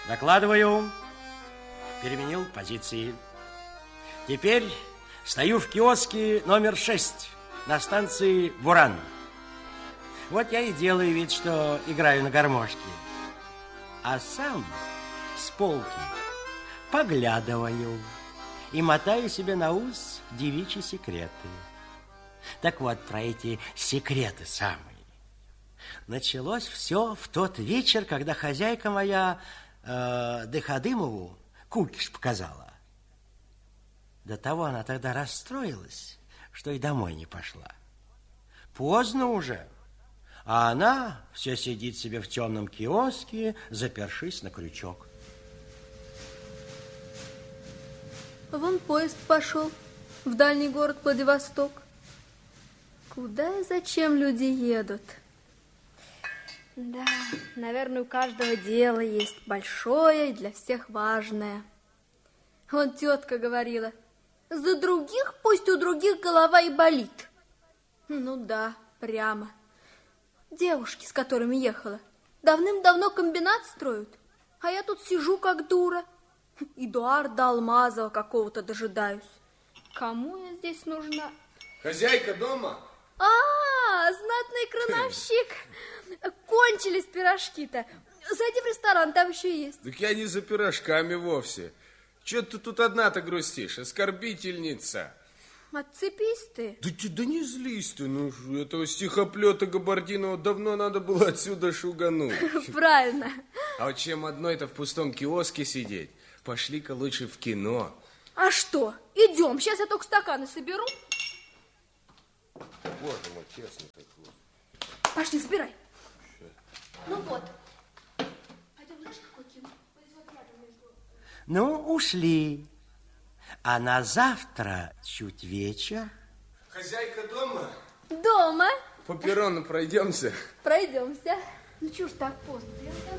Докладываю. Переменил позиции. Теперь стою в киоске номер 6 на станции Буран. Вот я и делаю вид, что играю на гармошке. А сам с полки поглядываю и мотаю себе на ус девичьи секреты. Так вот, про эти секреты самые. Началось все в тот вечер, когда хозяйка моя Дыходымову кукиш показала. До того она тогда расстроилась, что и домой не пошла. Поздно уже, а она все сидит себе в темном киоске, запершись на крючок. Вон поезд пошел в дальний город Владивосток. Куда и зачем люди едут? Да, наверное, у каждого дело есть большое и для всех важное. Вон тетка говорила, за других пусть у других голова и болит. Ну да, прямо. Девушки, с которыми ехала, давным-давно комбинат строят, а я тут сижу как дура. Эдуарда Алмазова какого-то дожидаюсь. Кому я здесь нужна? Хозяйка дома? Знатный крановщик. Кончились пирожки-то. Зайди в ресторан, там еще есть. Так я не за пирожками вовсе. Чего ты тут одна-то грустишь, оскорбительница? Отцепись ты. Да не злись ты, ну этого стихоплета Габардинова давно надо было отсюда шугануть. Правильно. А вот чем одной-то в пустом киоске сидеть? Пошли-ка лучше в кино. А что? Идем, сейчас я только стаканы соберу. Боже мой, честно так вот. Пошли, собирай. Ну вот. Пойдем, знаешь, какое кино? Ну, ушли. А на завтра чуть вечер. Хозяйка дома? Дома. По перрону пройдемся? Пройдемся. Ну, чего ж так поздно?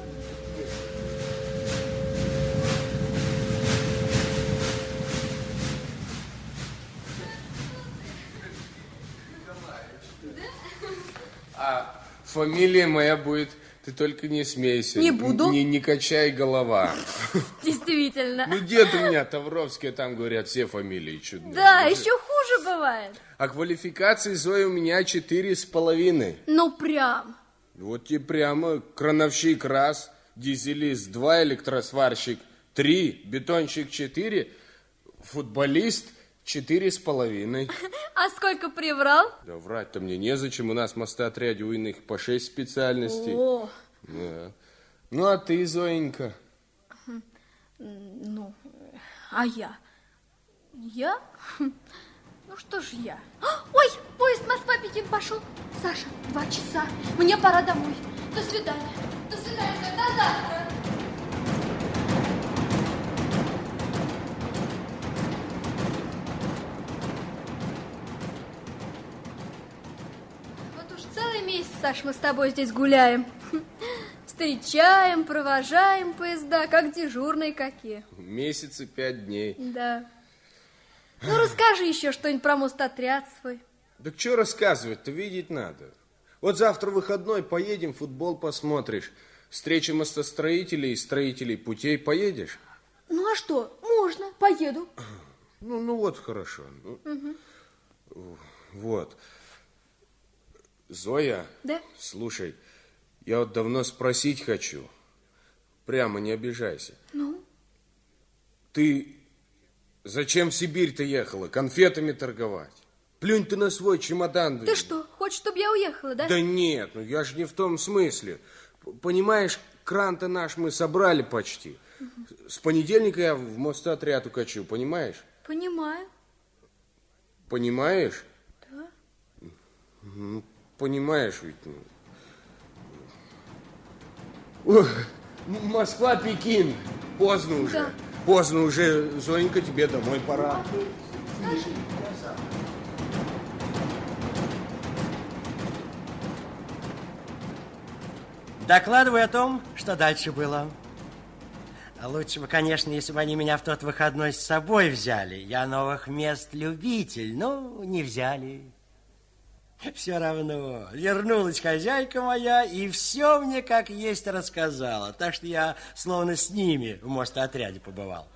А фамилия моя будет, ты только не смейся. Не буду. Не качай голова. Действительно. Ну, дед у меня Тавровский, там, говорят, все фамилии чудные. Да, еще хуже бывает. А квалификации, Зоя, у меня 4,5. Ну, прям. Вот тебе прямо крановщик раз, дизелист 2, электросварщик 3, бетонщик 4, футболист 4,5. А сколько приврал? Да врать-то мне незачем, у нас в мостоотряде у иных по 6 специальностей. О. Да. Ну, а ты, Зоенька? Ну, а я? Я? Ну, что ж я? Ой, поезд Москва-Пекин пошел. Саша, 2 часа. Мне пора домой. До свидания. До свидания. До завтра. Вот уж целый месяц, Саш, мы с тобой здесь гуляем. Встречаем, провожаем поезда, как дежурные какие. Месяцы 5 дней. Да. Ну, расскажи еще что-нибудь про мостотряд свой. Так что рассказывать-то, видеть надо. Вот завтра выходной, поедем, футбол посмотришь. Встреча мостостроителей и строителей путей, поедешь? Ну, а что? Можно, поеду. Ну вот хорошо. Вот. Зоя, Да? слушай, я вот давно спросить хочу. Прямо не обижайся. Ну? Ты зачем в Сибирь-то ехала? Конфетами торговать? Плюнь ты на свой чемодан. Ты что, хочешь, чтобы я уехала, да? Да нет, ну я же не в том смысле. Понимаешь, кран-то наш мы собрали почти. С понедельника я в мостоотряд укачу, понимаешь? Понимаю. Понимаешь? Да. Ну, понимаешь ведь. Ох, Москва-Пекин. Поздно уже. Да. Поздно уже. Зоенька, тебе домой пора. Скажи. Докладываю о том, что дальше было. Лучше бы, конечно, если бы они меня в тот выходной с собой взяли. Я новых мест любитель, но не взяли. Все равно, вернулась хозяйка моя и все мне как есть рассказала. Так что я словно с ними в мостотряде побывал.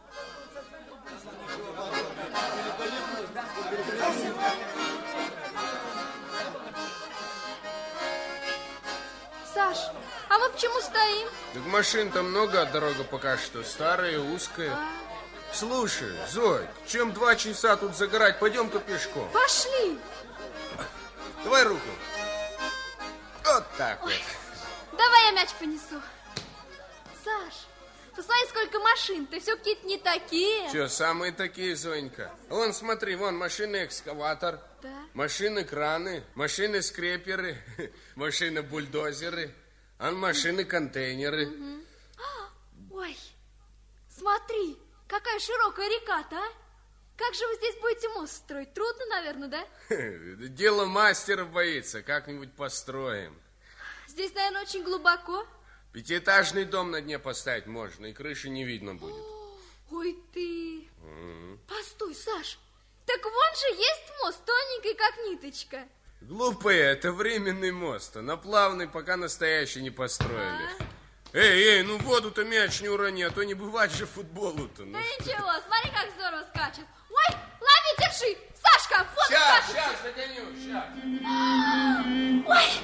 Саш, а мы почему стоим? Так машин-то много, а дорога пока что старая, узкая. Слушай, Зой, чем 2 часа тут загорать? Пойдем-ка пешком. Пошли. Давай руку. Вот так вот. Давай я мяч понесу. Саш, посмотри, сколько машин. Ты все какие-то не такие. Че, самые такие, Зонька? Вон, смотри, вон машины-экскаватор. Да. Машины-краны, машины-скреперы, машины-бульдозеры, машины-контейнеры. Ой, смотри, какая широкая река-то, а? Как же вы здесь будете мост строить? Трудно, наверное, да? Дело мастера боится, как-нибудь построим. Здесь, наверное, очень глубоко. 5-этажный дом на дне поставить можно, и крыши не видно будет. Ой ты. Постой, Саш, так вон же есть мост, тоненький, как ниточка. Глупые, это временный мост, а на плавный пока настоящий не построили. Эй, ну воду-то мяч не урони, а то не бывать же футболу-то. Да ничего, смотри, как здорово скачет. Ой, лови, держи. Сашка, вот скачет. Сейчас догоню, сейчас. Ой.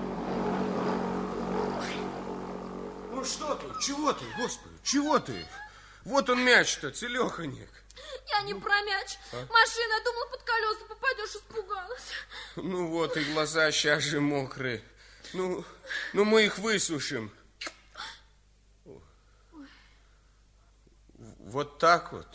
Ну что ты, чего ты, господи, чего ты? Вот он мяч-то, целеханик. Я не про мяч. Машина, я думала, под колеса попадешь, испугалась. Ну вот и глаза сейчас же мокрые. Ну мы их высушим. Вот так вот.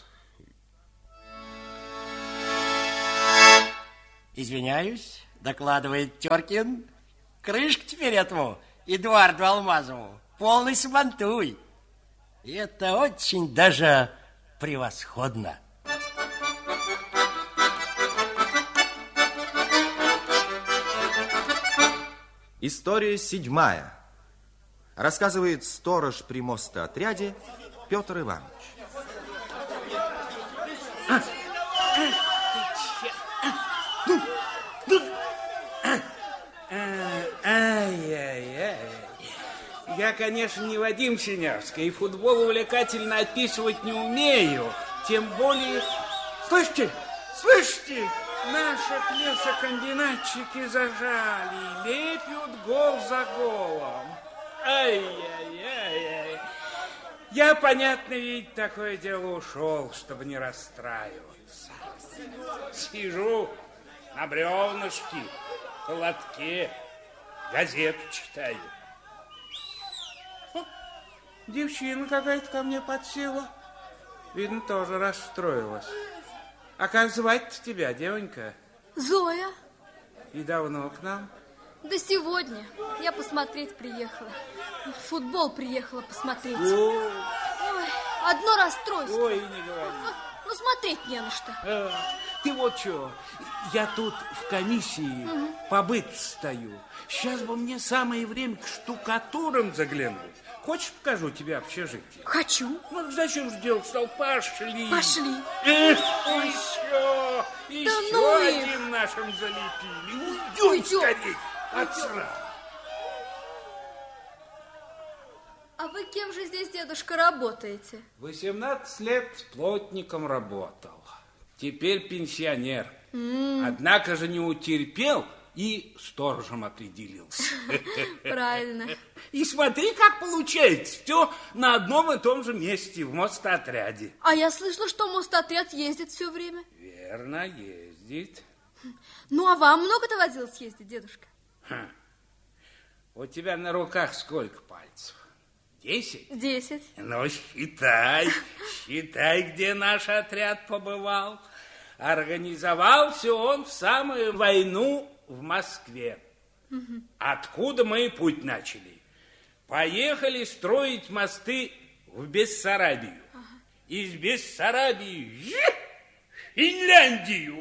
Извиняюсь, докладывает Теркин. Крышка теперь этому Эдуарду Алмазову полный сабантуй. И это очень даже превосходно. История 7. Рассказывает сторож при мостоотряде Петр Иванович. Ай-яй-яй. Я, конечно, не Вадим Синявский, и футбол увлекательно описывать не умею. Тем более... Слышите? Слышите? Наших лесокомбинатчики зажали, лепят гол за голом. Ай-яй-яй. Я, понятно, ведь такое дело ушел, чтобы не расстраиваться. Сижу на бревнышке, в холодке, газету читаю. Девчина какая-то ко мне подсела. Видно, тоже расстроилась. А как звать-то тебя, девонька? Зоя. И давно к нам? Да сегодня. Я посмотреть приехала. Футбол приехала посмотреть. Ой, Одно расстройство. ой, не говори. Ну, смотреть не на что. Ты вот что, я тут в комиссии по быту стою. Сейчас бы мне самое время к штукатурам заглянуть. Хочешь, покажу тебе общежитие? Хочу. Ну, зачем же делать стал? Пошли. Пошли. Эх, еще ну их. один нашим залепили. Уйдем. Уйдем скорей от срама. А вы кем же здесь, дедушка, работаете? 18 лет плотником работал. Теперь пенсионер. Однако же не утерпел и сторожем определился. Правильно. И смотри, как получается. Все на одном и том же месте, в мостотряде. А я слышала, что мостотряд ездит все время. Верно, ездит. Ну, а вам много доводилось ездить, дедушка? У тебя на руках сколько пальцев? 10? 10. Ну, считай, где наш отряд побывал. Организовался он в самую войну в Москве. Откуда мы путь начали? Поехали строить мосты в Бессарабию. Из Бессарабии в Финляндию.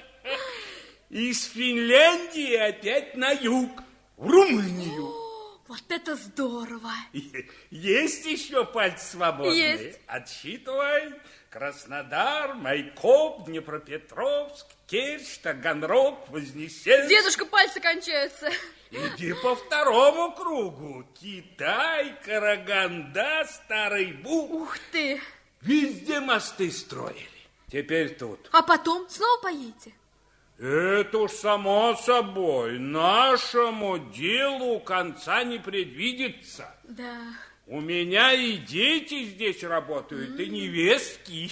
Из Финляндии опять на юг, в Румынию. Вот это здорово. Есть еще пальцы свободные? Есть. Отсчитывай. Краснодар, Майкоп, Днепропетровск, Керчь, Таганрог, Вознесенск. Дедушка, пальцы кончаются. Иди по второму кругу. Китай, Караганда, Старый Буг. Ух ты. Везде мосты строили. Теперь тут. А потом снова поедете? Это уж само собой. Нашему делу конца не предвидится. Да. У меня и дети здесь работают, и невестки.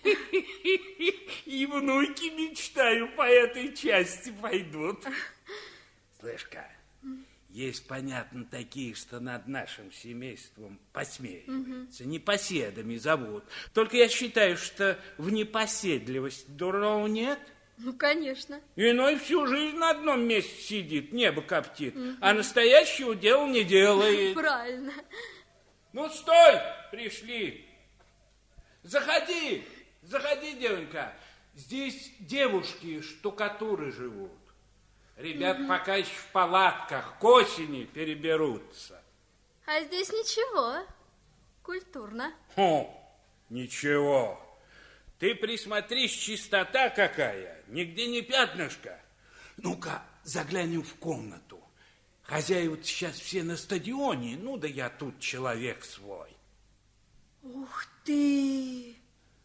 И внуки, мечтаю, по этой части пойдут. Слышь-ка, есть, понятно, такие, что над нашим семейством посмеиваются, непоседами зовут. Только я считаю, что в непоседливости дурного нет. Ну, конечно. Иной всю жизнь на одном месте сидит, небо коптит, а настоящего дела не делает. Правильно. Ну, стой, пришли. Заходи, заходи, девонька. Здесь девушки, штукатуры живут. Ребят пока еще в палатках, к осени переберутся. А здесь ничего, культурно. Ничего. Ты присмотрись, чистота какая, нигде не пятнышко. Ну-ка, заглянем в комнату. Хозяева сейчас все на стадионе, ну да я тут человек свой. Ух ты!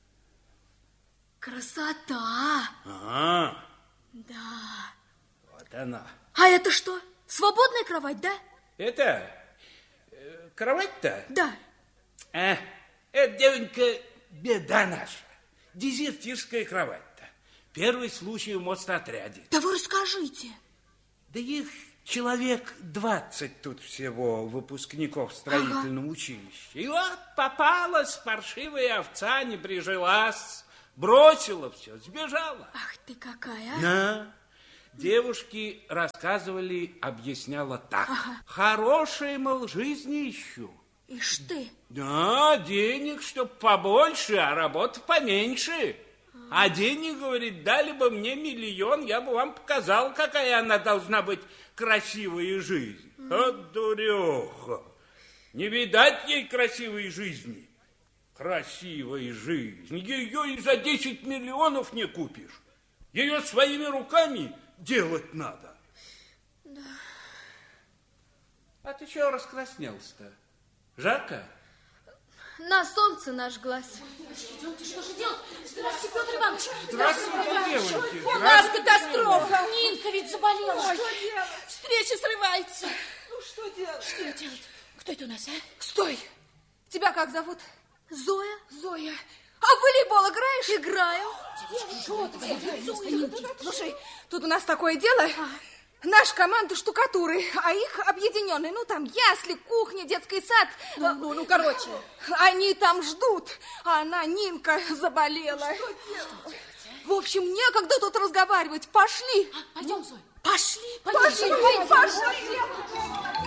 Красота! Ага. Да. Вот она. А это что? Свободная кровать, да? Это кровать-то? Да. Это, девонька, беда наша. Дезертирская кровать-то. Первый случай в мостотряде. Да вы расскажите. Да их человек 20 тут всего, выпускников строительного училища. И вот попалась паршивая овца, не прижилась, бросила все, сбежала. Ах ты какая. Да. Девушки рассказывали, объясняла так. Хорошие, мол, жизни ищу. Ишь ты. Да, денег, чтоб побольше, а работы поменьше. А денег, говорит, дали бы мне 1 миллион, я бы вам показал, какая она должна быть красивая жизнь. Вот дуреха. Не видать ей красивой жизни. Красивой жизни. Ее и за 10 миллионов не купишь. Ее своими руками делать надо. Да. А ты чего раскраснелся-то? Жарко? На солнце наш глаз. Что же делать? Здравствуйте, Петр Иванович. Здравствуйте, девочки. У нас катастрофа. Нинка ведь заболела. Что делать? Встреча срывается. Ну, что делать? Что делать? Кто это у нас, а? Стой! Тебя как зовут? Зоя? Зоя. А в волейбол играешь? Играю. Что ты? Слушай, тут у нас такое дело. Наша команда штукатуры, а их объединенные. Ну, там ясли, кухня, детский сад. Ну, короче. Они там ждут, а она, Нинка, заболела. Что делать? В общем, некогда тут разговаривать. Пошли. Пойдем, Зоя. Пошли.